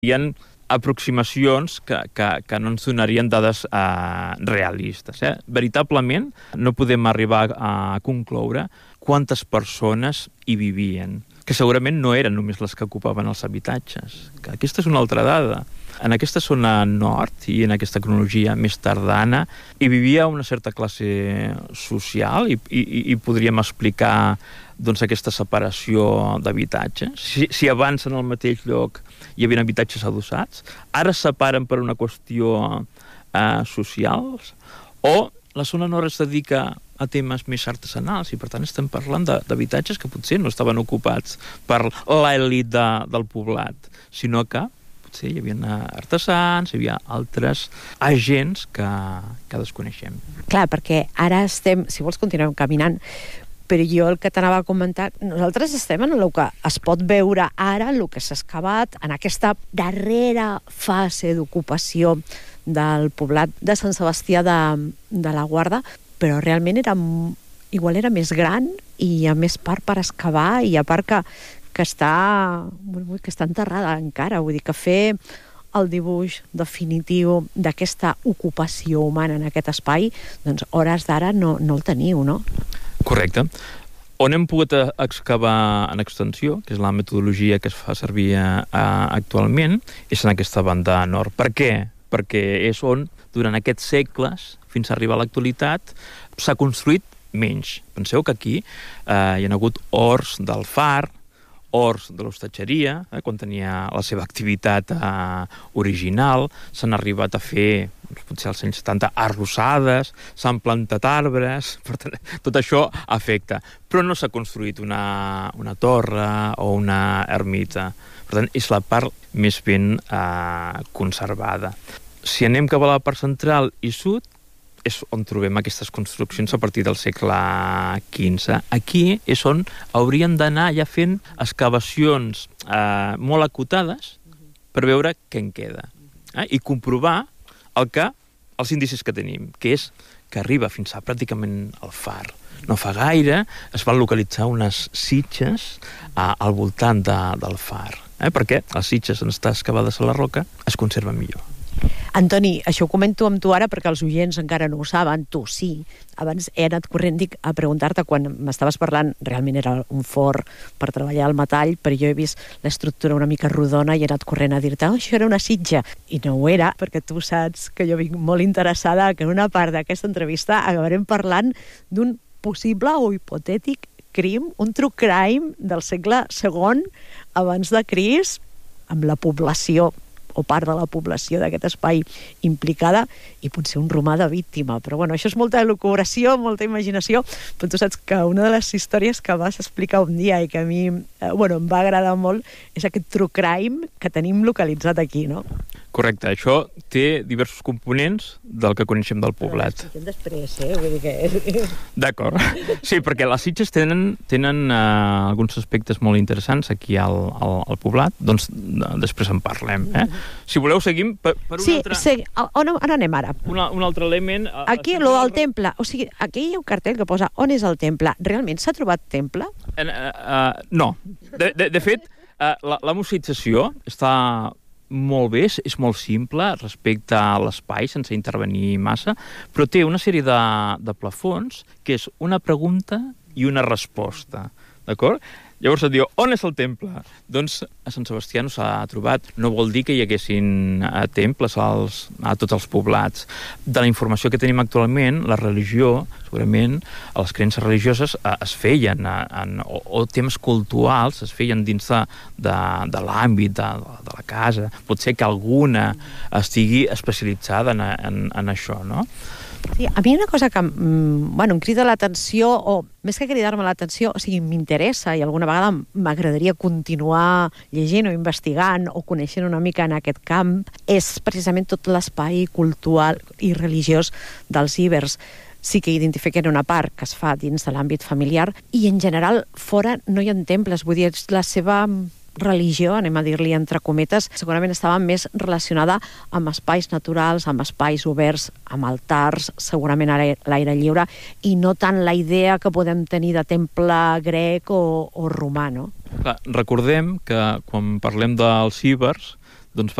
Hi ha aproximacions que no ens donarien dades realistes. Veritablement, no podem arribar a concloure quantes persones hi vivien, que segurament no eren només les que ocupaven els habitatges. Que aquesta és una altra dada. En aquesta zona nord i en aquesta cronologia més tardana hi vivia una certa classe social i podríem explicar doncs, aquesta separació d'habitatges. Si abans en el mateix lloc hi havia habitatges adossats, ara es separen per una qüestió socials, o la zona nord es dedica a temes més artesanals i per tant estem parlant d'habitatges que potser no estaven ocupats per l'elit del poblat, sinó que potser hi havia artesans, hi havia altres agents que desconeixem. Clar, perquè ara estem, si vols continuem caminant, però jo el que t'anava a comentar, nosaltres estem en el que es pot veure ara, el que s'ha excavat en aquesta darrera fase d'ocupació del poblat de Sant Sebastià de la Guarda, però realment igual era més gran i hi ha més part per excavar i a part que està enterrada encara, vull dir que fer el dibuix definitiu d'aquesta ocupació humana en aquest espai, doncs hores d'ara no el teniu, no? Correcte. On hem pogut excavar en extensió, que és la metodologia que es fa servir actualment, és en aquesta banda nord. Per què? Perquè és on, durant aquests segles, fins a arribar a l'actualitat, s'ha construït menys. Penseu que aquí hi ha hagut horts del far, horts de l'hostatgeria, quan tenia la seva activitat original, s'han arribat a fer, potser als anys 70, arrossades, s'han plantat arbres, per tant, tot això afecta. Però no s'ha construït una torre o una ermita. Per tant, és la part més ben conservada. Si anem cap a la part central i sud, és on trobem aquestes construccions a partir del segle XV. Aquí és on hauríem d'anar ja fent excavacions molt acotades per veure què en queda. I comprovar els indicis que tenim, que és que arriba fins a pràcticament al far. No fa gaire es van localitzar unes sitges al voltant del far, perquè les sitges on estan excavades a la roca es conserven millor. Antoni, això ho comento amb tu ara perquè els oients encara no ho saben, tu sí. Abans he anat corrent a preguntar-te, quan m'estaves parlant, realment era un forn per treballar el metall, però jo he vist l'estructura una mica rodona i he anat corrent a dir-te, això era una sitja. I no ho era, perquè tu saps que jo vinc molt interessada que en una part d'aquesta entrevista acabarem parlant d'un possible o hipotètic crim, un true crime del segle II abans de Crist, amb la població o part de la població d'aquest espai implicada i potser un romà de víctima. Però bueno, això és molta elucubració, molta imaginació, però tu saps que una de les històries que vas explicar un dia i que a mi em va agradar molt és aquest true crime que tenim localitzat aquí, no? Correcte, això té diversos components del que coneixem del poblat. Però després, vull dir que... D'acord. Sí, perquè les sitges tenen alguns aspectes molt interessants aquí al poblat, doncs després en parlem. Si voleu, seguim per un altre... Sí, on anem ara? Un altre element... Aquí, lo del temple. O sigui, aquí hi ha un cartell que posa on és el temple. Realment s'ha trobat temple? No. De fet, la museïtzació està molt bé, és molt simple respecte a l'espai, sense intervenir massa, però té una sèrie de plafons que és una pregunta i una resposta, d'acord? Llavors et diu, on és el temple? Doncs a Sant Sebastià no s'ha trobat. No vol dir que hi haguessin temples a tots els poblats. De la informació que tenim actualment, la religió, segurament, les creences religioses es feien, o temes culturals es feien dins de l'àmbit de la casa. Pot ser que alguna estigui especialitzada en això, no? Sí, a mi una cosa que em crida l'atenció, o més que cridar-me l'atenció, o sigui, m'interessa i alguna vegada m'agradaria continuar llegint o investigant o coneixent una mica en aquest camp, és precisament tot l'espai cultural i religiós dels ibers. Sí que identifiquen una part que es fa dins de l'àmbit familiar i en general fora no hi ha temples, vull dir, la seva religió, anem a dir-li entre cometes, segurament estava més relacionada amb espais naturals, amb espais oberts, amb altars, segurament a l'aire lliure, i no tant la idea que podem tenir de temple grec o romà, no? Clar, recordem que quan parlem dels ibers, doncs